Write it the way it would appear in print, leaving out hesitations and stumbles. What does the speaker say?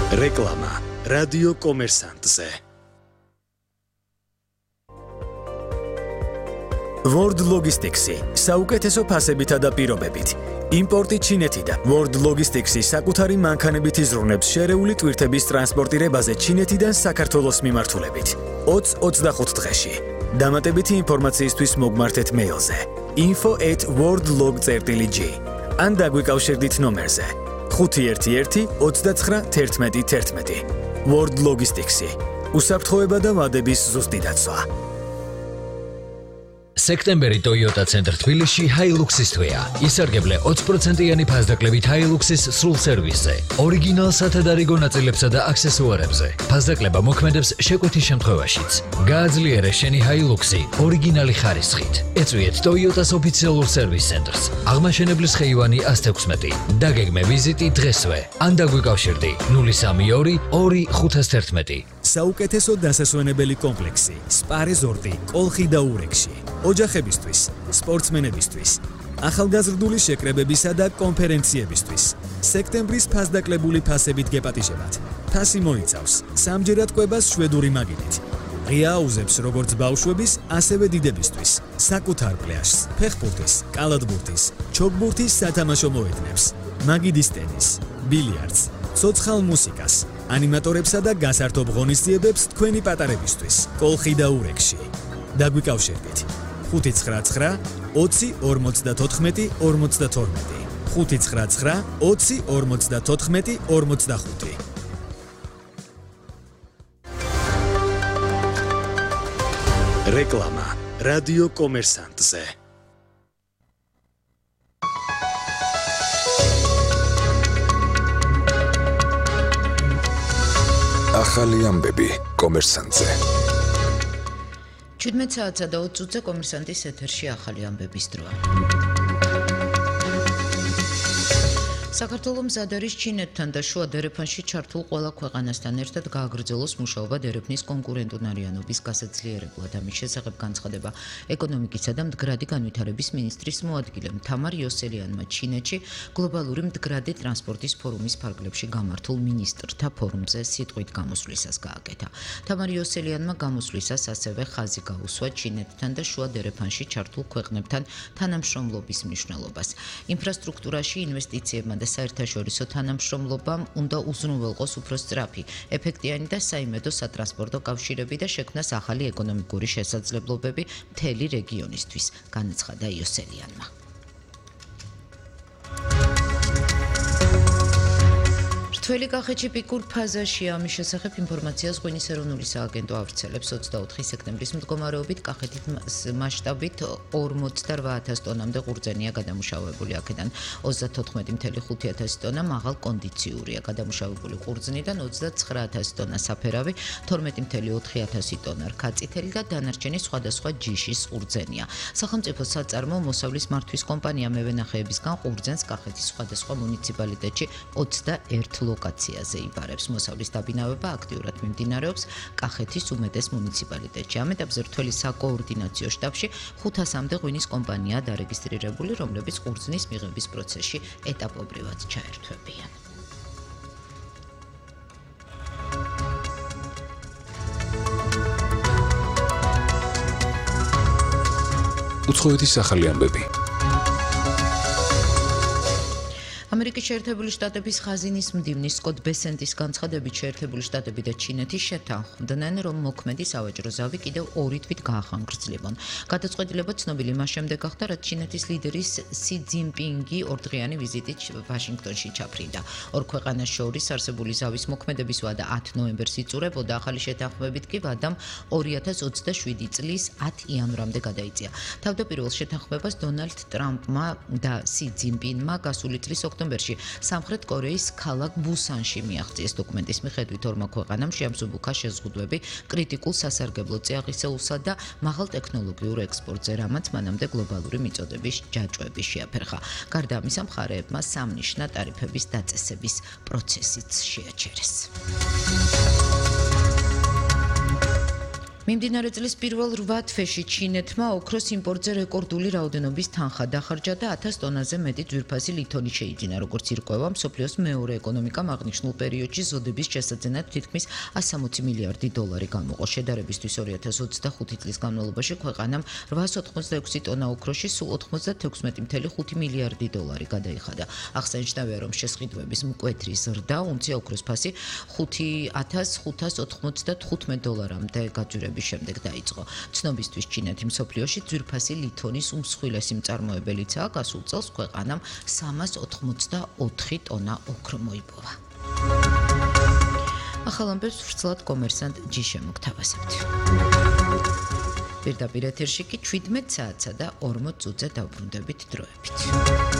რეკლამა რადიო კომერსანტზე. World Logistics-ი საუკეთესო ფასებითა და პირობებით. იმპორტი ჩინეთიდან. World Logistics-ი საკუთარი მანქანებით იზრუნებს შერეული ტვირთების ტრანსპორტირებაზე ჩინეთიდან საქართველოს მიმართულებით. 20-25 დღეში. დამატებითი ინფორმაციისთვის მოგმართეთ მეილზე info@worldlog.g ან დაგვიკავშირდით ნომერზე 511 29 11 11. World Logistics-ი უსაფრთხოება და ვადების ზუსტი დაცვა. სექტემბერი Toyota Center თბილისში Hilux-ის თვეა. ისარგებლე 20%-იანი ფასდაკლებით Hilux-ის სრულ სერვისზე, ორიგინალ სათადარიგო ნაწილებსა და აქსესუარებზე. ფასდაკლება მოქმედებს შეკვეთის შემთხვევაშიც. გააძლიერე შენი Hilux-ი ორიგინალი ხარისხით. ეწვიეთ Toyota-s ოფიციალურ სერვის ცენტრს. აღმაშენებლის ხეივანი 116. დაგეგმე ვიზიტი დღესვე. ან დაგვიკავშირდი 032 2511. საუკეთესო დასასვენებელი კომპლექსი Spa Resort კოლხი და ურეკში. ოჯახებისთვის, სპორტსმენებისთვის, ახალგაზრდული შეკრებებისა და კონფერენციებისთვის. სექტემბრის ფასდაკლებული ფასებით გეპატიჟებათ. ფასი მოიცავს სამჯერად კვებას შვედური მაგიდით. ღია აუზებს როგორც ბავშვების, ასევე დიდებისთვის. საკუთარ პლაჟს, ფეხბურთის, კალათბურთის, ჩოგბურთის სათამაშო მოედნებს, მაგიდის ტენის, ბილიარდს, ცოცხალ მუსიკას, ანიმატორებსა და გასართობ ღონისძიებებს თქვენი პატარებისთვის. კოლხი და ურეკში. დაგვიკავშირდით 599 20 54 52 599 20 54 45. რეკლამა რადიო კომერსანტზე. ახალი ამბები კომერსანტზე. 17 საათსა და 20 წუთზე კომერსანტის ეთერში ახალი ამბების დროა. საქართველოს მზად არის ჩინეთთან და შუა დერეფანში ჩართულ ყველა ქვეყანასთან ერთად გააგრძელოს მუშაობა დერეფნის კონკურენტუნარიანობის გასაძლიერებლად. ამის შესახებ განცხადება ეკონომიკისა და მდგრადი განვითარების მინისტრის მოადგილემ თამარ იოსელიანმა ჩინეთში გლობალური მდგრადი ტრანსპორტის ფორუმის ფარგლებში გამართულ მინისტრთა ფორუმზე სიტყვით გამოსვლისას გააკეთა. თამარ იოსელიანმა გამოსვლისას ასევე ხაზი გაუსვა ჩინეთთან და შუა დერეფანში ჩართულ ქვეყნებთან თანამშრომლობის მნიშვნელობას. ინფრასტრუქტურაში ინვესტიციებმა და საერთაშორისო თანამშრომლობამ უნდა უზრუნველყოს უფრო სწრაფი, ეფექტიანი და საიმედო სატრანსპორტო კავშირები და შექმნას ახალი ეკონომიკური შესაძლებლობები მთელი რეგიონისთვის, განაცხადა იოსელიანმა. თველი კახეთში პიკურ ფაზაშია. ამის შესახებ ინფორმაციას ღვინის ეროვნული სააგენტო ავრცელებს. 24 სექტემბრის მდგომარეობით კახეთის მასშტაბით 48,000 ტონამდე ყურძენია გადამუშავებული. აქედან 34,500 ტონა მაღალ კონდიციურია. გადამუშავებული ყურძნიდან 29,000 ტონა საფერავი, 12,400 ტონა რქაწითელი და დანარჩენი სხვადასხვა ჯიშის ყურძენია. სახელმწიფო საწარმო მოსავლის მართვის კომპანია მევენახეებისგან ყურძენს კახეთის სხვადასხვა მუნიციპალიტეტში 21 ლოკაციაზე იბარებს. მოსავლის დაბინავება აქტიურად მიმდინარეობს კახეთის უმეტეს მუნიციპალიტეტში. ამ ეტაპზე რთველი საკოორდინაციო შტაბში 500-მდე ღვინის კომპანიაა დარეგისტრირებული, რომლებიც ყურძნის მიღების პროცესში ეტაპობრივად ჩაერთვებიან. უცხოეთის ახალი ამბები. ამერიკის შეერთებული შტატების ხაზინის მდივნის სკოტ ბესენტის განცხადებით შეერთებული შტატები და ჩინეთი შეთანხმდნენ, რომ მოქმედი სავაჭრო ზავი კიდევ 2 თვით გაახანგრძლებონ. გადაწყვეტილება ცნობილი მას შემდეგ გახდა, რაც ჩინეთის ლიდერის სი ძინპინგი ორდღიანი ვიზიტით ვაშინგტონში ჩაფრინდა. ორ ქვეყანას შორის არსებული ზავის მოქმედების ვადა 10 ნოემბერს იწურებოდა, ახალი შეთანხმებით კი ვადამ 2027 წლის 10 იანვრამდე გადაიწია. თავდაპირველ შეთანხმებას დონალდ ტრამპმა და სი ძინპინმა გასული წლის ოქტომბერში სამხრეთ კორეის ქალაქ ბუსანში მიაღწიეს. დოკუმენტის მიხედვით ორმა ქვეყანამ შეამსუბუქა შეზღუდვები კრიტიკულ სასარგებლო წიაღისეულსა და მაღალ ტექნოლოგიურ ექსპორტზე, რამაც მანამდე გლობალური მიწოდების ჯაჭვები შეაფერხა. გარდა ამისა, მხარეებმა სამნიშნა ტარიფების დაწესების პროცესიც შეაჩერეს. მიმდინარე წლის პირველ 8 თვეში ჩინეთმა ოქროს იმპორტზე რეკორდული რაოდენობის თანხა დახარჯა და 1000 ტონაზე მეტი ძვირფასი ლითონი შეიძინა. Როგორც ირკვევა, მსოფლიოს მეორე ეკონომიკამ აღნიშნულ პერიოდში ზოდების შესაძენად თითქმის 160 მილიარდი დოლარი გამოყო. შედარებისთვის 2025 წლის განმავლობაში ქვეყანამ 886 ტონა ოქროში სულ 96.5 მილიარდი დოლარი გადაიხადა. აღსანიშნავია, რომ შესყიდვების მკვეთრი ზრდა უნცია ოქროს ფასი 5595 დოლარამდე გაძვირების შემდეგ დაიწყო. ცნობისთვის ჩინეთი მსოფლიოში ძვირფასი ლითონის უმსხვილესი მწარმოებელიცაა. გასულ წელს ქვეყანამ 384 ტონა ოქრო მოიპოვა. ახალ ამბებს ვრცლად კომერსანტ ჯიშე მოგთავაზებთ. პირდაპირ ეთერში კი 17 საათსა და 40 წუთზე დავბრუნდებით დროებით.